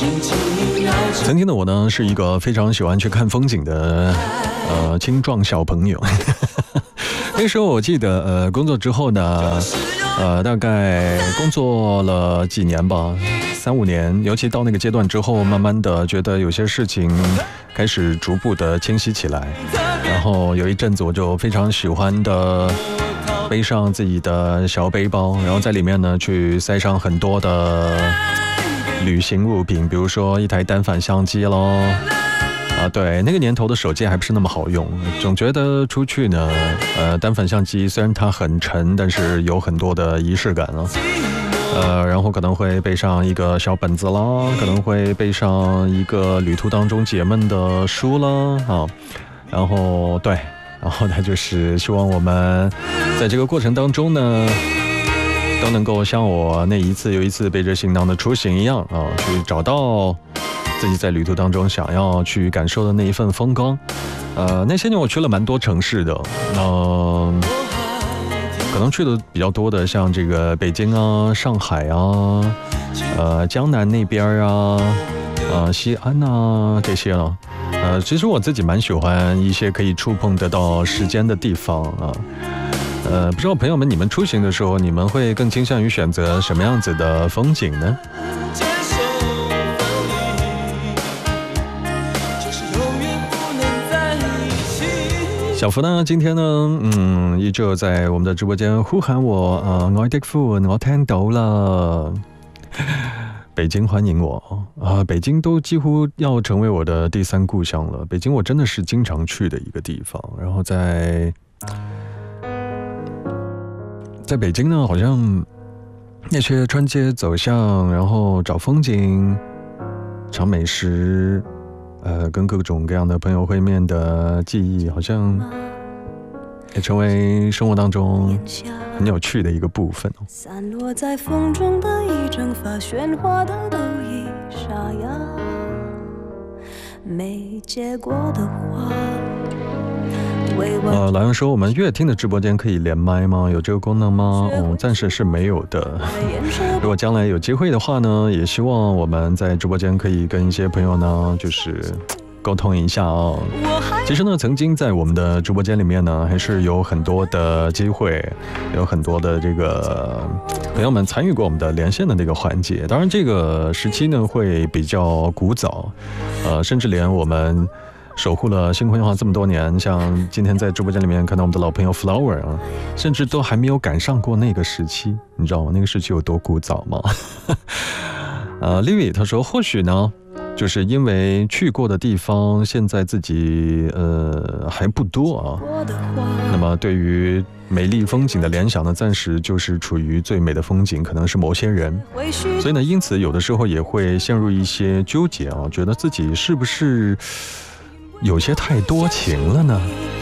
曾经的我呢，是一个非常喜欢去看风景的青壮小朋友。那时候我记得工作之后呢，大概工作了几年吧，3-5年，尤其到那个阶段之后，慢慢的觉得有些事情开始逐步的清晰起来，然后有一阵子我就非常喜欢的背上自己的小背包，然后在里面呢去塞上很多的旅行物品，比如说一台单反相机咯。对，那个年头的手机还不是那么好用，总觉得出去呢，单反相机虽然它很沉，但是有很多的仪式感了。然后可能会背上一个小本子啦，可能会背上一个旅途当中解闷的书啦，然后对，然后呢就是希望我们在这个过程当中呢，都能够像我那一次又一次背着行囊的出行一样去找到自己在旅途当中想要去感受的那一份风光。那些年我去了蛮多城市的，可能去的比较多的像这个北京啊、上海啊、江南那边啊、西安啊这些了。其实我自己蛮喜欢一些可以触碰得到时间的地方啊。不知道朋友们，你们出行的时候，你们会更倾向于选择什么样子的风景呢？小福呢，今天呢，依旧在我们的直播间呼喊我，愛的呼喚我聽到了。北京歡迎我北京都幾乎要成為我的第3故鄉了。北京我真的是經常去的一個地方，然後在北京呢，好像那些穿街走巷，然後找風景、嘗美食。跟各種各樣的朋友會面的記憶，好像也成為生活當中很有趣的一個部分。散落在風中的一整髮，喧嘩的都已沙啞，沒結果的花。老楊說我們樂聽的直播間可以連麥嗎？有這個功能嗎？暫時是沒有的。如果將來有機會的話呢，也希望我們在直播間可以跟一些朋友呢，就是溝通一下其實呢，曾經在我們的直播間裡面呢，還是有很多的機會，有很多的這個朋友們參與過我們的連線的那個環節。當然這個時期呢，會比較古早，甚至連我們守護了星空夜話這麼多年，像今天在直播間裡面看到我們的老朋友 Flower 甚至都還沒有趕上過那個時期，你知道嗎？那個時期有多古早嗎？Livy 他說或許呢，就是因為去過的地方現在自己還不多那麼對於美麗風景的聯想呢，暫時就是處於最美的風景可能是某些人，所以呢，因此有的時候也會陷入一些糾結覺得自己是不是有些太多情了呢？